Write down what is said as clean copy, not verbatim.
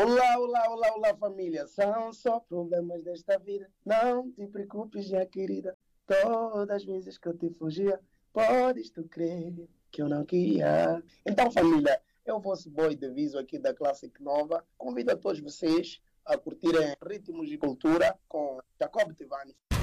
Olá, olá, olá, olá, família. São só problemas desta vida. Não te preocupes, minha querida. Todas as vezes que eu te fugia, podes tu crer que eu não queria. Então, família, é o vosso boy de Viso aqui da Classic Nova. Convido a todos vocês a curtirem Ritmos de Cultura com Jacob Tivani.